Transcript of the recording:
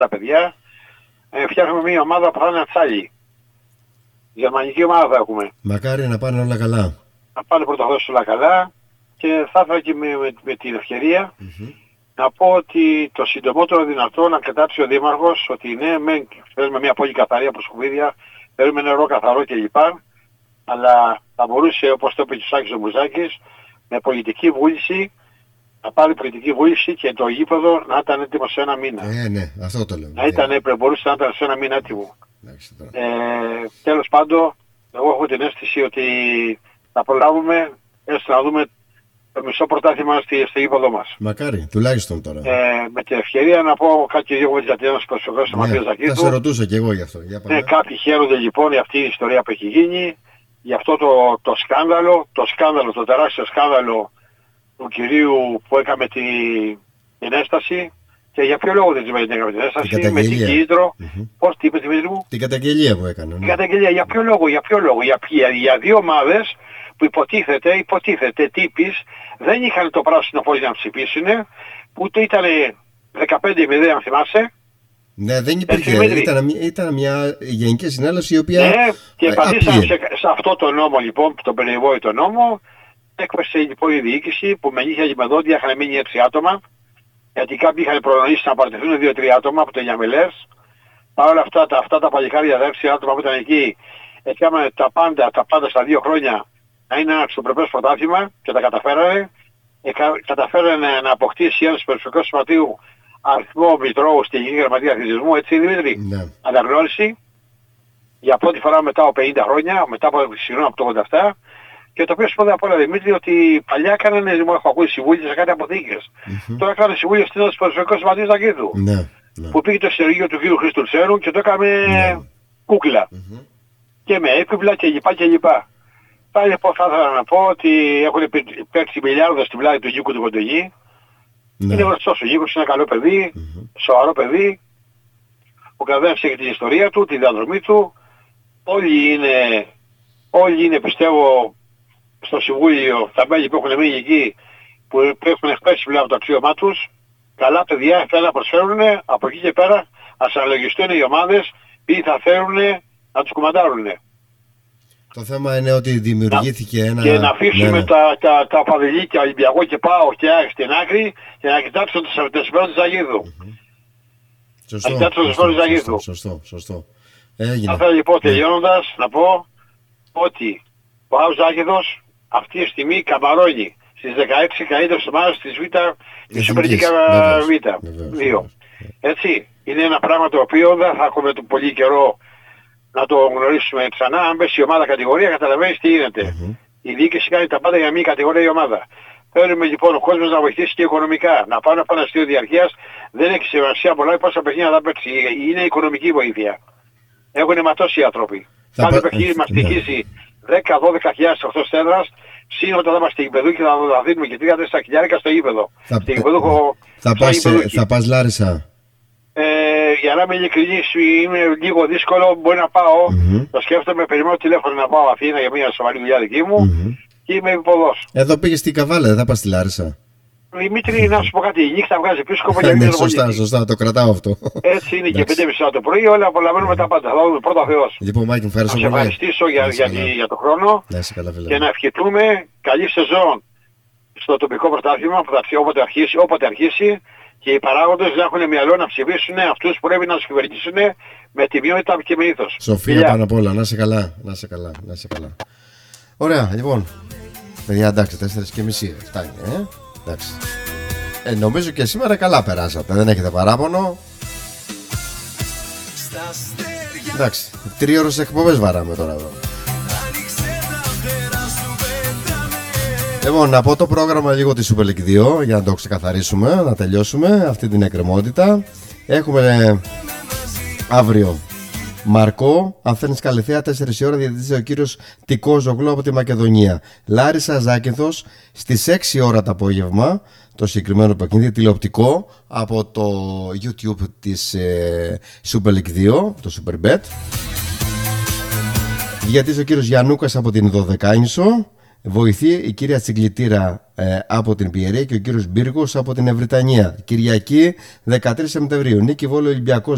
τα παιδιά. Φτιάχνουμε μια ομάδα που θα είναι ατσάλι. Γερμανική ομάδα θα έχουμε. Μακάρι να πάνε όλα καλά. Να πάνε πρωτοδόσεις όλα καλά. Και θα ήθελα και με την ευκαιρία να πω ότι το συντομότερο δυνατό να κατάψει ο Δήμαρχος ότι ναι, θέλουμε μια πόλη καθαρή από σκουπίδια, θέλουμε νερό καθαρό κλπ. Αλλά θα μπορούσε, όπως το είπε ο Σάκης ο Μπουζάκης, με πολιτική βούληση, να πάρει πολιτική βούληση και το γήπεδο να ήταν έτοιμο σε ένα μήνα. Ναι, αυτό το λέω. Μπορούσε να ήταν σε ένα μήνα έτοιμο. Τέλος πάντων, εγώ έχω την αίσθηση ότι θα προλάβουμε έστω να δούμε το μισό πρωτάθλημα στο γήπεδο μας. Μακάρι, τουλάχιστον τώρα. Με την ευκαιρία να πω κάτι λίγο για την Ένωση Προσφυγών στο Ματίο Ζακίδου. Θα σε ρωτούσα και εγώ γι' αυτό. Κάποιοι χαίρονται λοιπόν για αυτή η ιστορία που έχει γίνει, για αυτό το σκάνδαλο, το τεράστιο σκάνδαλο του κυρίου που έκαμε την ένσταση. Και για ποιο λόγο δεν την έκαμε την ένσταση, με την κίνητρο. Πώς, τι είπε τη Δημήτρη μου? Την καταγγελία που έκανε. Την καταγγελία, για ποιο λόγο? Για δύο ομάδες που υποτίθεται τύπης δεν είχαν το πράσινο φως για να ψηφίσουν, που το ήταν 15-0 αν θυμάσαι. Ναι, δεν υπήρχε. Ήταν μια γενική συνέλευση η οποία. Ναι, και πατήσαμε σε αυτό το νόμο λοιπόν, τον περιβόητο νόμο. Έκπεσε λοιπόν η διοίκηση που με νύχια και με δόντια είχαν μείνει 6 άτομα. Γιατί κάποιοι είχαν προνοήσει να παρατηθούν 2-3 άτομα από το Γιαμελές. Παρ' όλα αυτά τα παλικάρια 6 άτομα που ήταν εκεί, έκαναν τα πάντα στα 2 χρόνια να είναι ένα αξιοπρεπές πρωτάθλημα και τα καταφέρανε. Καταφέρανε να αποκτήσει ένας Περιφερειακός Σωματείου αριθμό μητρώου στη Γενική Γραμματεία Αθλητισμού, έτσι Δημήτρη, αναγνώριση για πρώτη φορά μετά από 50 χρόνια, μετά από το 87. Και το οποίο σου πω απ' όλα Δημήτρη ότι παλιά έκαναν, έχω ακούσει συμβούλια σε κάτι αποθήκες. Τώρα έκαναν συμβούλια στην Ένωση Περιφερειακού Σωματείου Ζακίδου. Που πήγε το συνεργείο του κ. Χρήστου Τσέρου και το έκαμε κούκλα. Και με έπιπλα κλπ. Θα ήθελα να πω ότι έχουν παίξει μιλιάρδες στην πλάτη του Νίκου του Κοντογή. Είναι γνωστός ο Νίκος, είναι ένα καλό παιδί, σοβαρό παιδί. Ο καθένας έχει την ιστορία του, τη διαδρομή του. Όλοι είναι πιστεύω στο Συμβούλιο, τα μέλη που έχουν μείνει εκεί, που έχουν εκπέσει πλέον από το αξίωμά τους. Καλά παιδιά θέλουν να προσφέρουν, από εκεί και πέρα ας αναλογιστούν οι ομάδες ποιοι θα θέλουν να τους κουμαντάρουν. Το θέμα είναι ότι δημιουργήθηκε ένα. Και να αφήσουμε τα παδιλίκια Ολυμπιακό και ΠΑΟΚ και ΑΕΚ στην άκρη και να κοιτάξουν το συμφέρον της Ζακίδου. Σωστό. Θα ήθελα λοιπόν τελειώνοντας να πω ότι ο Άος Ζάκηδος αυτή τη στιγμή καμπαρώνει στις 16 καλύτερες ομάδες της Β, της Σουπερλίγκα Β. Έτσι, είναι ένα πράγμα το οποίο δεν θα έχουμε πολύ καιρό να το γνωρίσουμε ξανά. Αν πέσει η ομάδα κατηγορία καταλαβαίνεις τι γίνεται. Η διοίκηση κάνει τα πάντα για μια κατηγορία η ομάδα. Θέλουμε λοιπόν ο κόσμος να βοηθήσει και οικονομικά. Να πάνε από ένα αστείο διαρκείας δεν έχει σημασία πολλά πόσα παιχνίδια θα παίξει. Είναι οικονομική βοήθεια. Έχουν αιματώσει οι άνθρωποι. Κάθε παιχνίδι μας στοιχίζει 10-12 χιλιάδες εκτός έδρας. Συν όταν θα είμαστε στην γηπεδού και θα δίνουμε και 3-4 χιλιάρικα στο γήπεδο. Θα πας Λάρισα? Για να είμαι ειλικρινής, είναι λίγο δύσκολο. Μπορεί να πάω. Το σκέφτομαι, περιμένω τηλέφωνο να πάω Αθήνα για μια σοβαρή δουλειά δική μου. Και είμαι υποδός. Εδώ πήγες στην Καβάλα, δεν θα πας στη Λάρισα? Δημήτρη, να σου πω κάτι, η νύχτα βγάζει πίσκοπο για ναι, σωστά, το κρατάω αυτό. Έτσι είναι και 5.30 το πρωί, όλα απολαμβάνουμε τα πάντα. Θα δούμε πρώτα Θεός. Λοιπόν, Μάκη, μου ευχαριστώ πολύ. Να σε ευχαριστήσω για τον χρόνο και να ευχηθούμε καλή σεζόν στο τοπικό πρωτάθλημα που θα έρθει όποτε αρχίσει και οι παράγοντες να έχουν μυαλό να ψηφίσουν αυτούς που πρέπει να τους κυβερνήσουν με τιμιότητα και με ήθος. Σοφία πάνω απ' όλα, να είσαι καλά. Ωραία, λοιπόν. Παιδιά, εντάξει, 4:30 φτάνει, εντάξει. Νομίζω και σήμερα καλά περάσατε, δεν έχετε παράπονο. Εντάξει, 3 ώρες εκπομπές βαράμε τώρα εδώ. Λοιπόν, να πω το πρόγραμμα λίγο της Super League 2 για να το ξεκαθαρίσουμε, να τελειώσουμε αυτή την εκκρεμότητα. Έχουμε αύριο Μαρκό, Αθήνας Καλυθέα, 4 η ώρα, διαιτητής ο κύριος Τικόζογλου από τη Μακεδονία. Λάρισα Ζάκυνθος στις 6 ώρα το απόγευμα, το συγκεκριμένο παιχνίδι τηλεοπτικό από το YouTube της Super League 2, το Superbet. Διαιτητής ο κύριος Γιαννούκας από την Δωδεκάνησο. Βοηθεί η κυρία Τσιγκλητήρα από την Πιερία και ο κύριος Μπύργος από την Ευρυτανία. Κυριακή 13 Σεπτεμβρίου. Νίκη Βόλο Ολυμπιακός.